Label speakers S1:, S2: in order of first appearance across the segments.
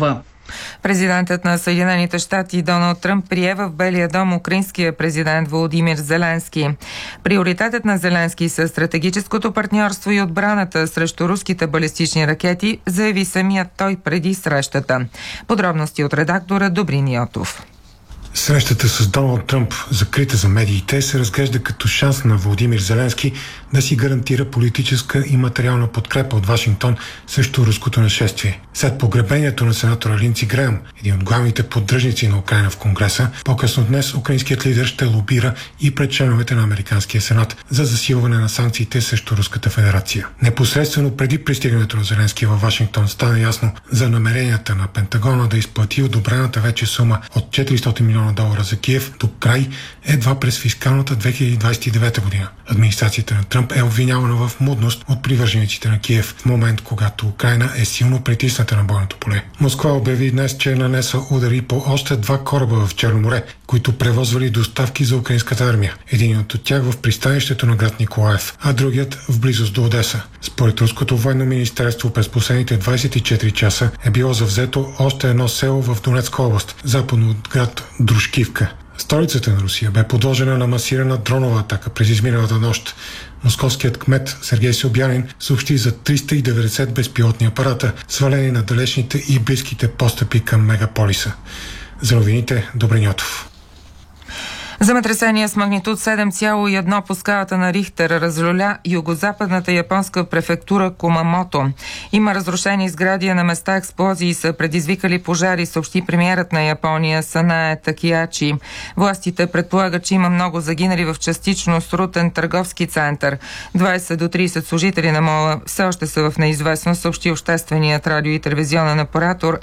S1: Петкова.
S2: Президентът на Съединените щати Доналд Тръмп прие в Белия дом украинския президент Володимир Зеленски. Приоритетът на Зеленски са стратегическото партньорство и отбраната срещу руските балистични ракети, заяви самият той преди срещата. Подробности от редактора Добрин Йотов.
S3: Срещата с Доналд Тръмп, закрита за медиите, се разглежда като шанс на Володимир Зеленски да си гарантира политическа и материална подкрепа от Вашингтон срещу руското нашествие. След погребението на сенатора Линдси Греъм, един от главните поддръжници на Украйна в Конгреса, по-късно днес украинският лидер ще лобира и пред членовете на Американския сенат за засилване на санкциите срещу Руската федерация. Непосредствено преди пристигането на Зеленски във Вашингтон стана ясно за намеренията на Пентагона да изплати одобрената вече сума от $400 милиона за Киев до край едва през фискалната 2029 година. Администрацията на Тръмп е обвинявана в мудност от привържениците на Киев в момент, когато Украйна е силно притисната на бойното поле. Москва обяви днес, че е нанесла удари по още 2 кораба в Черно море, които превозвали доставки за украинската армия. Единият от тях в пристанището на град Николаев, а другият в близост до Одеса. Според Руското военно министерство през последните 24 часа е било завзето още едно село в Донецка област, западно от град Дружкивка. Столицата на Русия бе подложена на масирана дронова атака през изминалата нощ. Московският кмет Сергей Собянин съобщи за 390 безпилотни апарата, свалени на далечните и близките постъпи към мегаполиса. За новините, Добрин Йотов.
S2: Земетресение с магнитуд 7,1 по скалата на Рихтер разлюля югозападната японска префектура Кумамото. Има разрушени сгради, а на места експлозии са предизвикали пожари, съобщи премиерът на Япония Санае Такиячи. Властите предполагат, че има много загинали в частично срутен търговски център. 20 до 30 служители на мола все още са в неизвестност, съобщи общественият радио и телевизионен оператор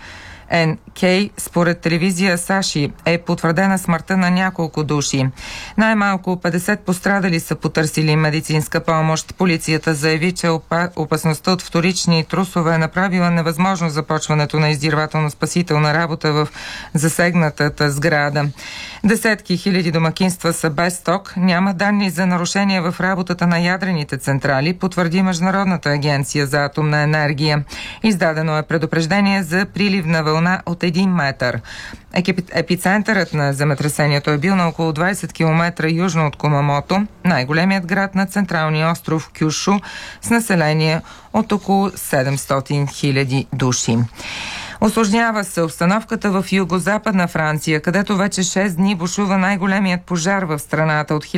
S2: NK. Според телевизия Саши е потвърдена смъртта на няколко души. Най-малко 50 пострадали са потърсили медицинска помощ. Полицията заяви, че опасността от вторични трусове е направила невъзможно започването на издирвателно-спасителна работа в засегнатата сграда. Десетки хиляди домакинства са без ток. Няма данни за нарушения в работата на ядрените централи, потвърди Международната агенция за атомна енергия. Издадено е предупреждение за приливна вълна от 1 метър. Епицентърът на земетресението е бил на около 20 км южно от Кумамото, най-големият град на централния остров Кюшу, с население от около 700 хиляди души. Усложнява се обстановката в югозападна Франция, където вече 6 дни бушува най-големият пожар в страната от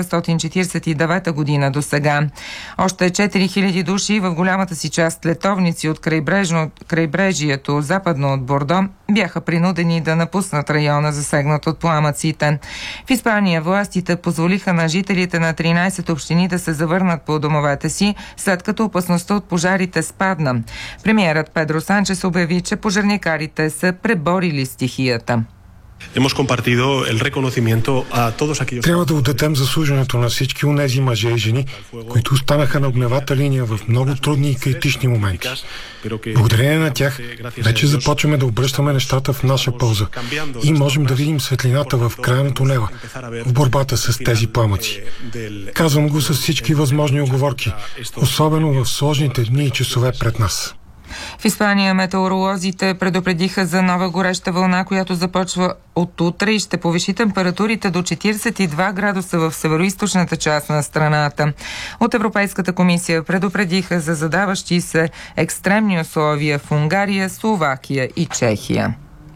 S2: 1949 година до сега. Още 4000 души, в голямата си част летовници от крайбрежието западно от Бордо, бяха принудени да напуснат района, засегнат от пламъците. В Испания властите позволиха на жителите на 13 общини да се завърнат по домовете си, след като опасността от пожарите спадна. Премиерът Педро Санчес обяви, че пожарникарите са преборили стихията.
S3: Трябва да отдадем заслуженото на всички онези мъже и жени, които останаха на огневата линия в много трудни и критични моменти. Благодарение на тях вече започваме да обръщаме нещата в наша полза и можем да видим светлината в края на тунела в борбата с тези пламъци. Казвам го с всички възможни уговорки, особено в сложните дни и часове пред нас.
S2: В Испания метеоролозите предупредиха за нова гореща вълна, която започва от утре и ще повиши температурите до 42 градуса в североизточната част на страната. От Европейската комисия предупредиха за задаващи се екстремни условия в Унгария, Словакия и Чехия.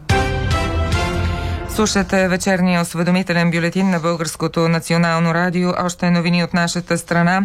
S2: Слушате вечерния осведомителен бюлетин на Българското национално радио. Още новини от нашата страна.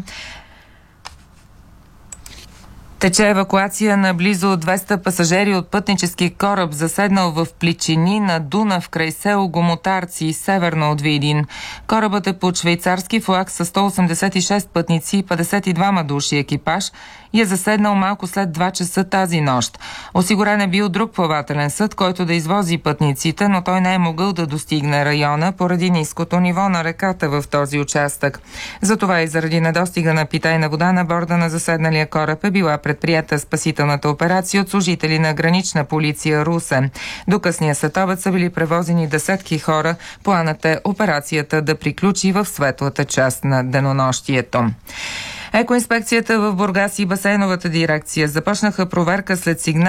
S2: Тече евакуация на близо 200 пасажери от пътнически кораб, заседнал в пличини на Дунав край село Гомотарци, северно от Видин. Корабът е под швейцарски флаг с 186 пътници и 52 души екипаж и е заседнал малко след 2 часа тази нощ. Осигурен е бил друг плавателен съд, който да извози пътниците, но той не е могъл да достигне района поради ниското ниво на реката в този участък. Затова и заради недостига на питейна вода на борда на заседналия кораб е била предприята спасителната операция от служители на гранична полиция Русе. До късния следобед са били превозени десетки хора. Планът е операцията да приключи в светлата част на денонощието. Екоинспекцията в Бургас и басейновата дирекция започнаха проверка след сигнал,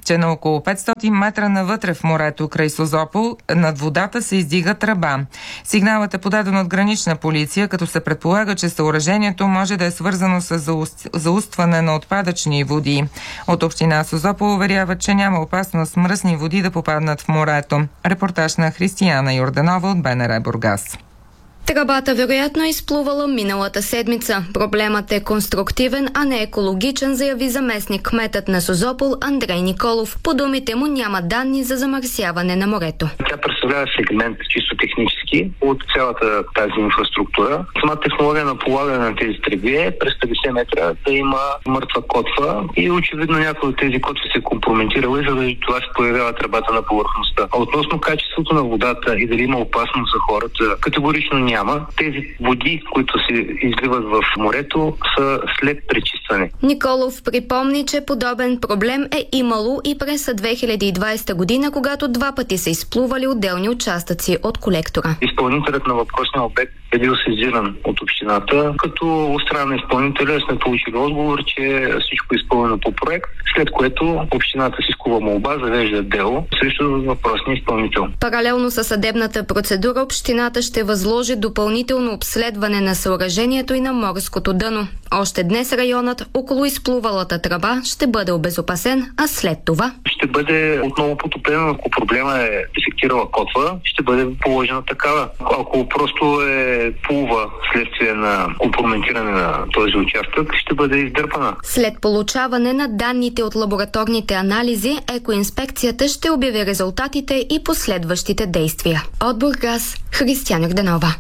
S2: че на около 500 метра навътре в морето край Созопол над водата се издига тръба. Сигналът е подаден от гранична полиция, като се предполага, че съоръжението може да е свързано с заустване на отпадъчни води. От община Созопол уверяват, че няма опасност мръсни води да попаднат в морето. Репортаж на Християна Йорданова от БНР Бургас.
S1: Тръбата вероятно е изплувала миналата седмица. Проблемът е конструктивен, а не екологичен, заяви заместник кметът на Созопол Андрей Николов. По думите му няма данни за замърсяване на морето.
S4: Тя представлява сегмент чисто технически от цялата тази инфраструктура. Сама технология на полагане на тези тръби е през 50 метра да има мъртва котва и очевидно някой от тези котви се компрометирал и заради това се появява тръбата на повърхността. А относно качеството на водата и дали има опасност за хората, категорично няма. Тези води, които се изливат в морето, са след пречистване.
S1: Николов припомни, че подобен проблем е имало и през 2020 година, когато 2 пъти са изплували отделни участъци от колектора.
S4: Изпълнителят на въпросния обект е бил сезиран от общината, като от страна на изпълнителя сме получили отговор, че всичко е изпълнено по проект, след което общината си изкува молба, завежда дело срещу въпросния изпълнител.
S1: Паралелно със съдебната процедура, общината ще възложи допълнително обследване на съоръжението и на морското дъно. Още днес районът около изплувалата тръба ще бъде обезопасен, а след това
S4: ще бъде отново потоплено. Ако проблема е дефектирала котва, ще бъде положена такава. Ако просто плува следствие на компрометиране на този участък, ще бъде издърпана.
S1: След получаване на данните от лабораторните анализи, екоинспекцията ще обяви резултатите и последващите действия. От Бургас, Християна Йорданова.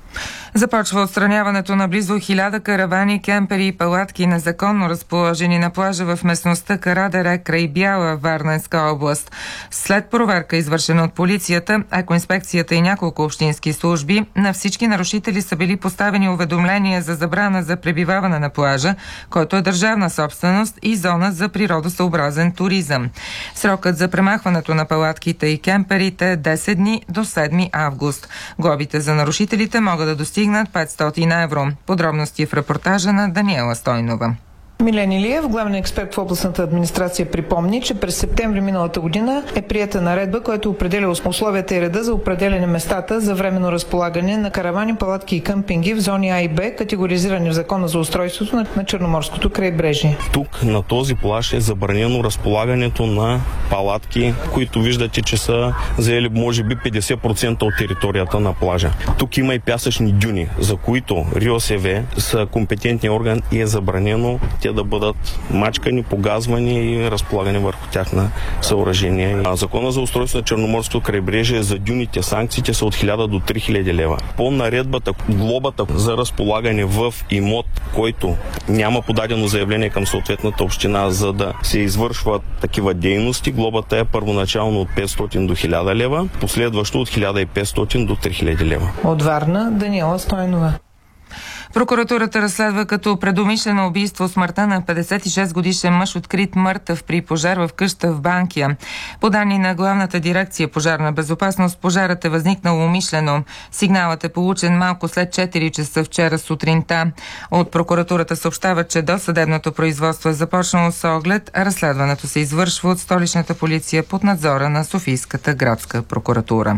S2: Започва отстраняването на близо 1000 каравани, кемпери и палатки, незаконно разположени на плажа в местността Карадере край Бяла, Варненска област. След проверка, извършена от полицията, екоинспекцията и няколко общински служби, на всички нарушители са били поставени уведомления за забрана за пребиваване на плажа, който е държавна собственост и зона за природосъобразен туризъм. Срокът за премахването на палатките и кемперите е 10 дни до 7 август. Глобите за нарушителите могат да достигнат 500 евро. Подробности в репортажа на Даниела Стойнова.
S5: Милен Илиев, главен експерт в областната администрация, припомни, че през септември миналата година е приета наредба, която определя условията и реда за определяне местата за временно разполагане на каравани, палатки и къмпинги в зони А и Б, категоризирани в Закона за устройството на Черноморското крайбрежие.
S6: Тук на този плаж е забранено разполагането на палатки, които виждате, че са заели може би 50% от територията на плажа. Тук има и пясъчни дюни, за които РИОСВ са компетентния орган и е забранено да бъдат мачкани, погазвани и разполагани върху тях на съоръжения. Закона за устройство на Черноморското крайбрежие за дюните санкциите са от 1000 до 3000 лева. По наредбата, глобата за разполагане в имот, който няма подадено заявление към съответната община, за да се извършват такива дейности, глобата е първоначално от 500 до 1000 лева, последващо от 1500 до 3000 лева.
S5: От Варна, Даниела Стойнова.
S2: Прокуратурата разследва като предумишлено убийство смъртта на 56-годишен мъж, открит мъртъв при пожар в къща в Банкя. По данни на Главната дирекция пожарна безопасност, пожарът е възникнал умишлено. Сигналът е получен малко след 4 часа вчера сутринта. От прокуратурата съобщават, че досъдебното производство е започнало с оглед, а разследването се извършва от столичната полиция под надзора на Софийската градска прокуратура.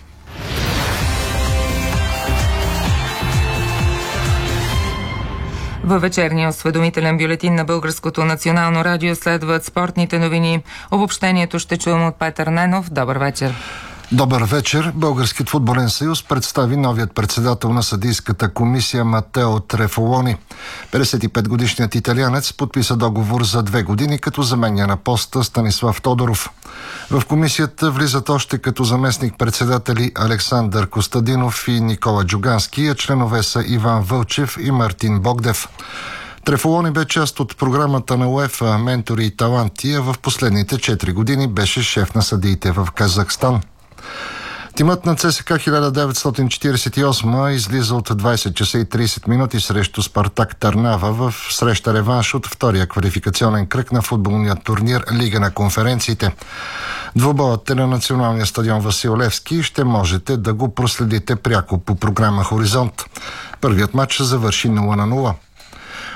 S2: Във вечерния осведомителен бюлетин на Българското национално радио следват спортните новини. Обобщението ще чуем от Петър Ненов. Добър вечер.
S7: Добър вечер. Българският футболен съюз представи новият председател на съдийската комисия Матео Трефолони. 55-годишният италианец подписа договор за 2 години, като заменя на поста Станислав Тодоров. В комисията влизат още като заместник-председатели Александър Костадинов и Никола Джугански, а членове са Иван Вълчев и Мартин Богдев. Трефолони бе част от програмата на УЕФА «Ментори и таланти», а в последните 4 години беше шеф на съдиите в Казахстан. Тимът на ЦСКА 1948 излиза от 20 часа и 30 минути срещу Спартак Търнава в среща реванш от втория квалификационен кръг на футболния турнир Лига на конференциите. Двубоят е на националния стадион Васил Левски и ще можете да го проследите пряко по програма Хоризонт. Първият матч завърши 0-0.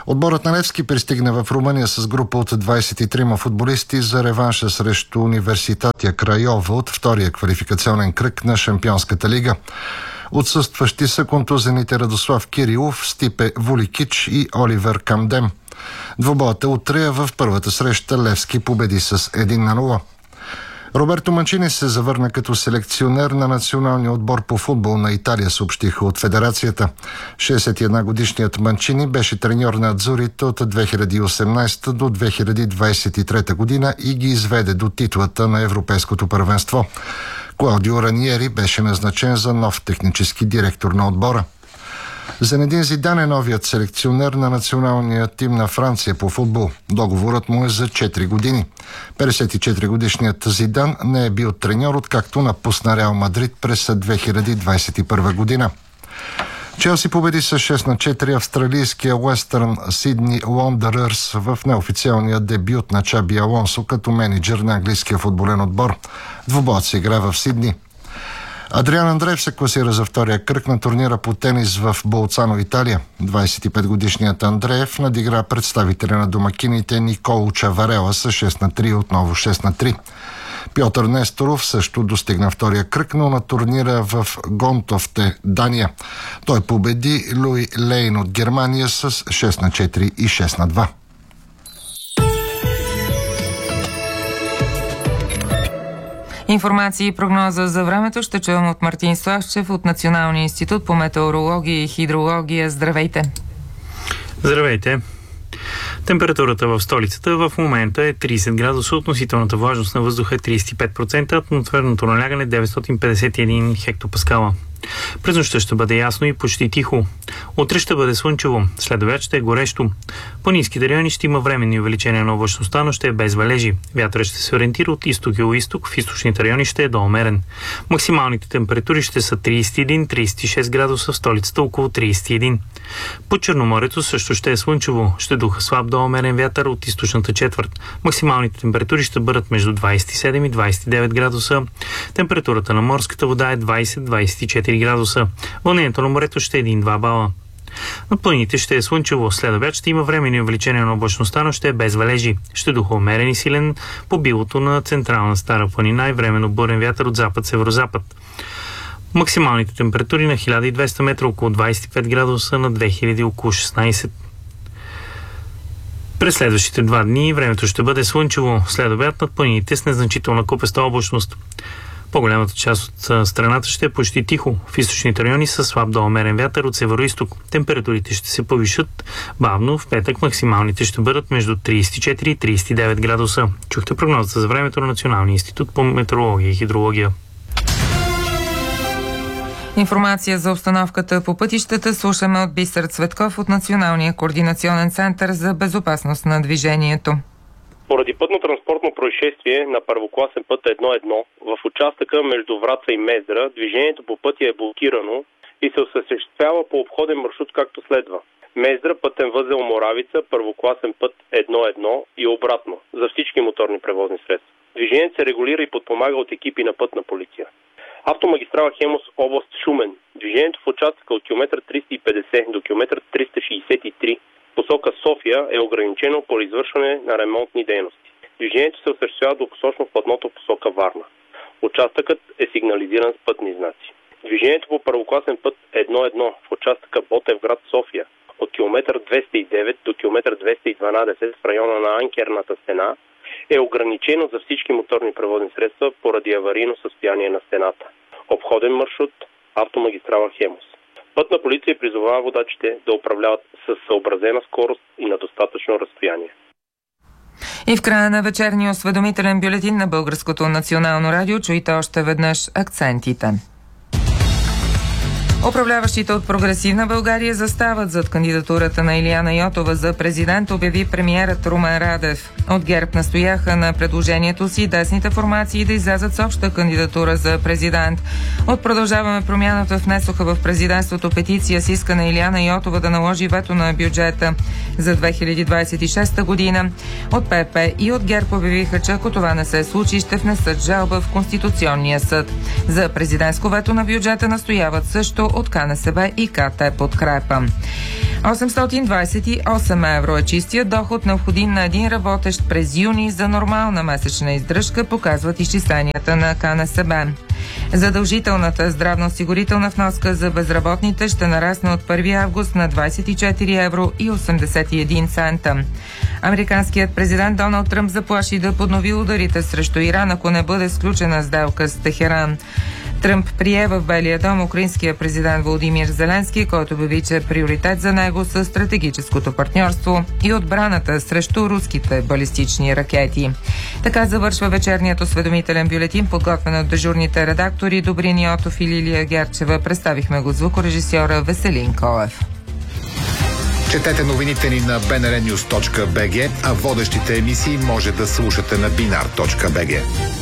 S7: Отборът на Левски пристигна в Румъния с група от 23 футболисти за реванша срещу Университатия Крайова от втория квалификационен кръг на Шампионската лига. Отсъстващи са контузените Радослав Кирилов, Стипе Вуликич и Оливер Камдем. Двобоят е утре, в първата среща Левски победи с 1-0. Роберто Манчини се завърна като селекционер на националния отбор по футбол на Италия, съобщиха от федерацията. 61-годишният Манчини беше треньор на Адзурите от 2018 до 2023 година и ги изведе до титлата на Европейското първенство. Клаудио Раниери беше назначен за нов технически директор на отбора. Зенедин Зидан е новият селекционер на националния тим на Франция по футбол. Договорът му е за 4 години. 54-годишният Зидан не е бил треньор, откакто напусна Реал Мадрид през 2021 година. Челси победи с 6-4 австралийския Уестърн Сидни Уондърърс в неофициалния дебют на Чаби Алонсо като мениджър на английския футболен отбор. Двубоят се игра в Сидни. Адриан Андреев се класира за втория кръг на турнира по тенис в Болцано, Италия. 25-годишният Андреев надигра представителя на домакините Николо Чаварела с 6-3, отново 6-3. Пьотър Несторов също достигна втория кръг, но на турнира в Гонтовте, Дания. Той победи Луи Лейн от Германия с 6-4 и 6-2.
S2: Информация и прогноза за времето ще чуем от Мартин Славчев от Националния институт по метеорология и хидрология. Здравейте!
S8: Здравейте! Температурата в столицата в момента е 30 градуса, относителната влажност на въздуха е 35%, атмосферното налягане 951 хектопаскала. През нощта ще бъде ясно и почти тихо. Утре ще бъде слънчево, след обяд ще е горещо. По ниските райони ще има временни увеличения на облачността, но ще е без валежи. Вятърът ще се ориентира от изток и югоизток, в източните райони ще е доумерен. Максималните температури ще са 31-36 градуса, в столицата около 31. По Черноморието също ще е слънчево, ще духа слаб доумерен вятър от източната четвърт. Максималните температури ще бъдат между 27 и 29 градуса. Температурата на морската вода е 20-24 градуса. Вълнението на морето ще е 1-2 бала. На планините ще е слънчево. След обяд ще има временни увеличения на облачността, но ще е без валежи. Ще духа умерен и силен по билото на централна Стара планина и временно бурен вятър от запад-северозапад. Максималните температури на 1200 метра около 25 градуса, на 2000 около 16. През следващите 2 дни времето ще бъде слънчево. След обяд над планините с незначителна купеста облачност. По-голямата част от страната ще е почти тихо. В източните райони са слаб до умерен вятър от северо-исток. Температурите ще се повишат бавно. В петък максималните ще бъдат между 34 и 39 градуса. Чухте прогнозата за времето на Националния институт по метеорология и хидрология.
S2: Информация за обстановката по пътищата слушаме от Бисер Цветков от Националния координационен център за безопасност на движението.
S9: Поради пътно-транспортно происшествие на първокласен път 1-1 в участъка между Враца и Мездра, движението по пътя е блокирано и се осъществява по обходен маршрут както следва. Мездра, пътен възел Моравица, първокласен път 1-1 и обратно за всички моторни превозни средства. Движението се регулира и подпомага от екипи на пътна полиция. Автомагистрала Хемус, област Шумен. Движението в участъка от километър 350 до километър 363 посока София е ограничено по извършване на ремонтни дейности. Движението се осъществява двупосочно в платното в посока Варна. Участъкът е сигнализиран с пътни знаци. Движението по първокласен път 1-1 в участъка Ботевград София от километър 209 до километър 212 в района на Анкерната стена е ограничено за всички моторни превозни средства поради аварийно състояние на стената. Обходен маршрут автомагистрала Хемус. Пътна полиция призовава водачите да управляват с съобразена скорост и на достатъчно разстояние.
S2: И в края на вечерния осведомителен бюлетин на Българското национално радио чуйте още веднъж акцентите. Управляващите от Прогресивна България застават зад кандидатурата на Илияна Йотова за президент, обяви премиерът Румен Радев. От ГЕРБ настояха на предложението си десните формации да излязат с обща кандидатура за президент. От Продължаваме промяната внесоха в президентството петиция с искане Илияна Йотова да наложи вето на бюджета за 2026 година. От ПП и от ГЕРБ обявиха, че ако това не се случи, ще внесат жалба в Конституционния съд. За президентско вето на бюджета настояват също от КНСБ и КТ Подкрепа. 828 евро е чистият доход, необходим на един работещ през юни за нормална месечна издръжка, показват изчисленията на КНСБ. Задължителната здравноосигурителна вноска за безработните ще нарасне от 1 август на 24 евро и 81 цента. Американският президент Доналд Тръмп заплаши да поднови ударите срещу Иран, ако не бъде сключена сделка с Техеран. Тръмп прие в Белия дом украинския президент Володимир Зеленски, който обяви, че приоритет за него са стратегическото партньорство и отбраната срещу руските балистични ракети. Така завършва вечерният осведомителен бюлетин, подготвен от дежурните редактори Добрин Йотов и Лилия Герчева. Представихме го звукорежисьора Веселин Колев.
S10: Четете новините ни на bnrnews.bg, а водещите емисии може да слушате на binar.bg.